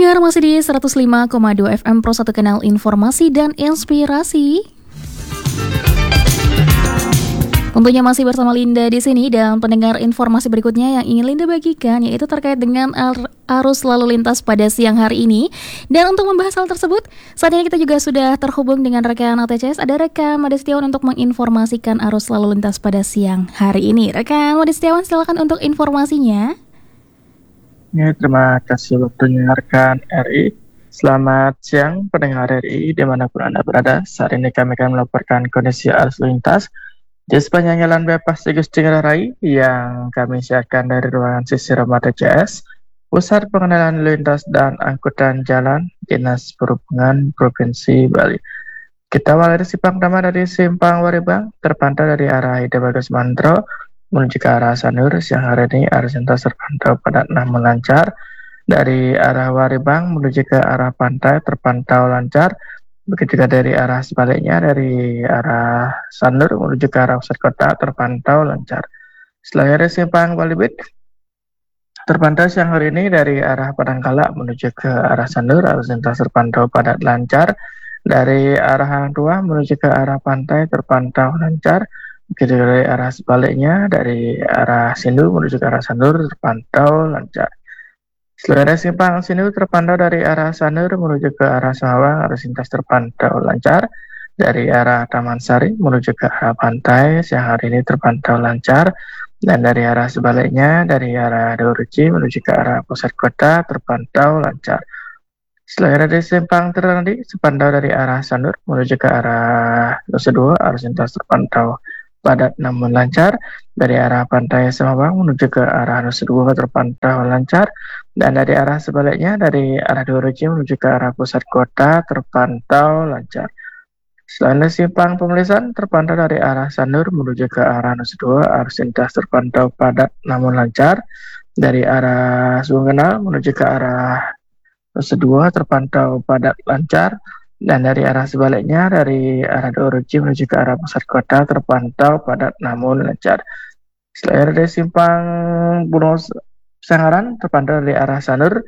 Pendengar masih di 105,2 FM Pro 1 Kanal Informasi dan Inspirasi. Tentunya masih bersama Linda di sini, dan pendengar informasi berikutnya yang ingin Linda bagikan yaitu terkait dengan arus lalu lintas pada siang hari ini. Dan untuk membahas hal tersebut, saat ini kita juga sudah terhubung dengan rekan ATCS. Ada rekan Made Setiawan untuk menginformasikan arus lalu lintas pada siang hari ini. Rekan Made Setiawan, silakan untuk informasinya. Ya, terima kasih waktunya rekan RI. Selamat siang pendengar RI dimanapun Anda berada. Saat ini kami akan melaporkan kondisi arus lalu lintas di sepanjang Jalan Bypass Gusti Ngurah Rai yang kami siarkan dari ruangan sisi Ramadan CS, Pusat Pengenalan Lalu Lintas dan Angkutan Jalan Dinas Perhubungan Provinsi Bali. Kita awali dari simpang utama dari Simpang Waribang, terpantau dari arah Ida Bagus Mandro menuju ke arah Sanur. Siang hari ini arus lintas terpantau padat namun lancar. Dari arah Waribang menuju ke arah pantai terpantau lancar. Begitu juga dari arah sebaliknya, dari arah Sanur menuju ke arah pusat kota terpantau lancar. Setelah dari simpang Walibit terpantau siang hari ini dari arah Padangkala menuju ke arah Sanur, arus lintas terpantau padat lancar. Dari arah Hang Tuah menuju ke arah pantai terpantau lancar. Begitu dari arah sebaliknya, dari arah Sindu menuju ke arah Sanur terpantau lancar. Setelah dari simpang Sindu terpantau dari arah Sanur menuju ke arah Sawang, arus lintas terpantau lancar. Dari arah Taman Sari menuju ke arah pantai siang hari ini terpantau lancar. Dan dari arah sebaliknya, dari arah Dauruci menuju ke arah pusat kota terpantau lancar. Setelah dari simpang Terandi sepantau dari arah Sanur menuju ke arah Nusa Dua, arus lintas terpantau padat namun lancar. Dari arah pantai Semabang menuju ke arah Nusa Dua terpantau lancar. Dan dari arah sebaliknya, dari arah Dauruci menuju ke arah pusat kota terpantau lancar. Selain simpang Pemelisan terpantau dari arah Sanur menuju ke arah Nusa Dua, arus lintas terpantau padat namun lancar. Dari arah Sungai Kenal menuju ke arah Nusa Dua terpantau padat lancar. Dan dari arah sebaliknya, dari arah Dauruci menuju ke arah pusat kota terpantau padat namun lancar. Selain dari simpang Gunung Sangaran terpantau dari arah Sanur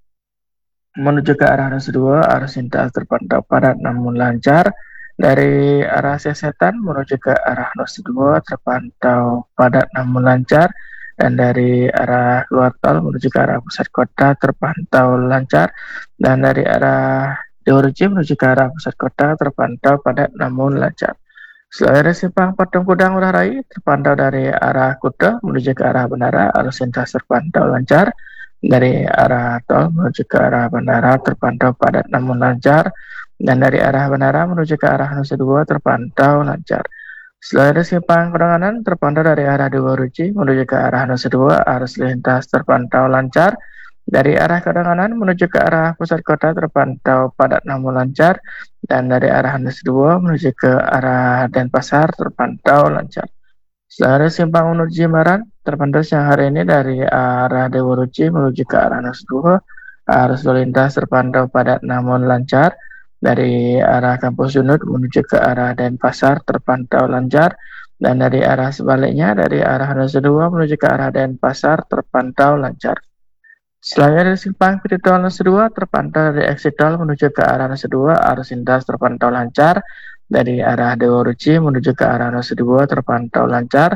menuju ke arah Nusa Dua, arus lintas terpantau padat namun lancar. Dari arah Sesetan menuju ke arah Nusa Dua terpantau padat namun lancar. Dan dari arah luar tol menuju ke arah pusat kota terpantau lancar. Dan dari arah Dauruci menuju ke arah pusat kota terpantau padat namun lancar. Selain dari simpang Patung Kuda Ngurah Rai terpantau dari arah Kuta menuju ke arah bandara, arus lintas terpantau lancar. Dari arah tol menuju ke arah bandara terpantau padat namun lancar. Dan dari arah bandara menuju ke arah Nusa Dua terpantau lancar. Selain dari simpang Penanganan terpantau dari arah Dauruci menuju ke arah Nusa Dua, arus lintas terpantau lancar. Dari arah Kadanganan menuju ke arah pusat kota terpantau padat namun lancar. Dan dari arah Nusa Dua menuju ke arah Denpasar terpantau lancar. Selain simpang Unur Jimaran terpantau siang hari ini dari arah Dauruci menuju ke arah Nusa Dua, arus lalu lintas terpantau padat namun lancar. Dari arah Kampus Unut menuju ke arah Denpasar terpantau lancar. Dan dari arah sebaliknya, dari arah Nusa Dua menuju ke arah Denpasar terpantau lancar. Selain dari simpang pintu tol Nusa Dua terpantau dari exit tol menuju ke arah Nusa Dua, arus lintas terpantau lancar. Dari arah Dauruci menuju ke arah Nusa Dua terpantau lancar.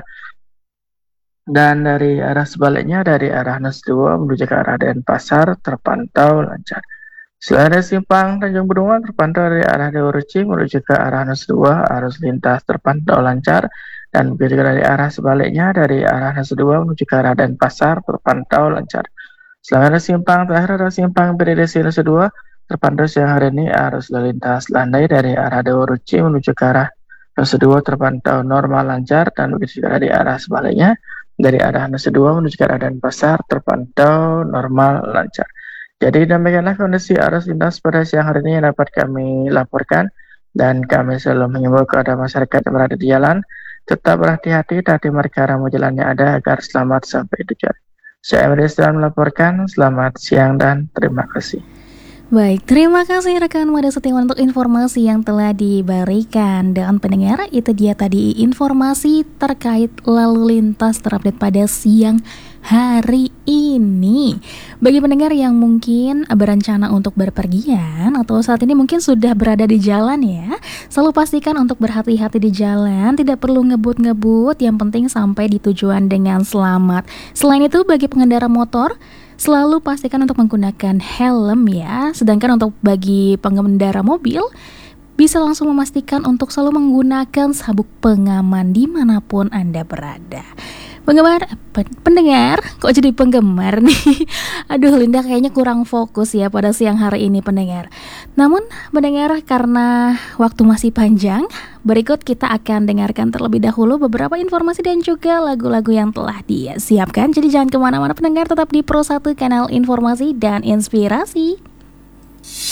Dan dari arah sebaliknya, dari arah Nusa Dua menuju ke arah Denpasar terpantau lancar. Selain dari simpang Tanjung Bendungan terpantau dari arah Dauruci menuju ke arah Nusa Dua, arus lintas terpantau lancar. Dan begitu dari arah sebaliknya, dari arah Nusa Dua menuju ke arah Denpasar terpantau lancar. Selain dari simpang terakhir, ada simpang BDDC Nusa Dua terpantau siang hari ini arus lalu lintas landai. Dari arah Dauruci menuju ke arah Nusa Dua terpantau normal lancar. Dan begitu juga dari arah sebaliknya, dari arah Nusa Dua menuju ke arah Denpasar terpantau normal lancar. Jadi demikianlah kondisi arus lintas pada siang hari ini yang dapat kami laporkan. Dan kami selalu mengimbau kepada masyarakat yang berada di jalan tetap berhati-hati, taati marka rambu jalannya ada agar selamat sampai tujuan. Saya Emre sedang melaporkan. Selamat siang dan terima kasih. Baik, terima kasih rekan Made Setiawan untuk informasi yang telah diberikan. Dan pendengar, itu dia tadi informasi terkait lalu lintas terupdate pada siang hari ini. Bagi pendengar yang mungkin berencana untuk berpergian atau saat ini mungkin sudah berada di jalan ya, selalu pastikan untuk berhati-hati di jalan, tidak perlu ngebut-ngebut, yang penting sampai di tujuan dengan selamat. Selain itu bagi pengendara motor, selalu pastikan untuk menggunakan helm ya. Sedangkan untuk bagi pengendara mobil, bisa langsung memastikan untuk selalu menggunakan sabuk pengaman dimanapun Anda berada. Pendengar, kok jadi penggemar nih? Aduh, Linda kayaknya kurang fokus ya pada siang hari ini pendengar. Namun pendengar, karena waktu masih panjang, berikut kita akan dengarkan terlebih dahulu beberapa informasi dan juga lagu-lagu yang telah disiapkan. Jadi jangan kemana-mana pendengar, tetap di Pro 1 kanal informasi dan inspirasi.